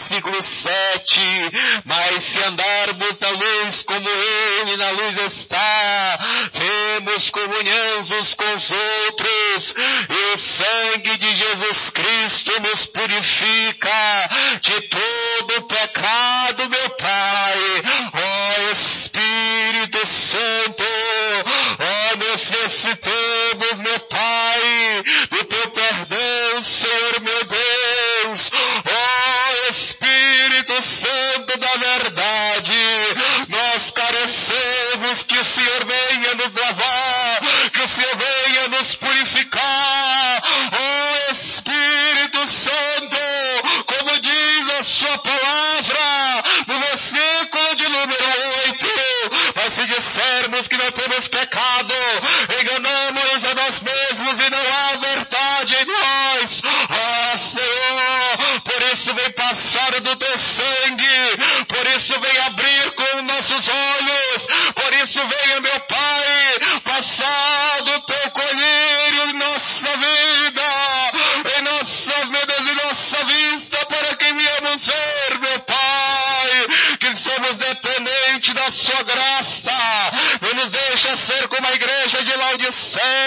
versículo 7, mas se andarmos na luz como Ele na luz está, temos comunhão uns com os outros, e o sangue de Jesus Cristo nos purifica de todo pecado, meu Pai. Ó Espírito Santo, ó, necessitamos, meu Pai, do teu perdão, Senhor meu Deus. Ó Espírito Santo da verdade, nós carecemos que o Senhor venha nos lavar, que o Senhor venha nos purificar. Ó Espírito Santo, como diz a sua palavra no versículo de número 8, mas se dissermos que não temos pecado, enganamos a nós mesmos e não há verdade em nós. Ah, Senhor, por isso vem passar do teu sangue, por isso vem abrir com nossos olhos, por isso venha, meu Pai, passar do teu colírio em nossa vida, meu Deus, em nossa vista, para que viemos ver, meu Pai, que somos dependentes da sua graça. Não nos deixa ser como a igreja de Laodiceia,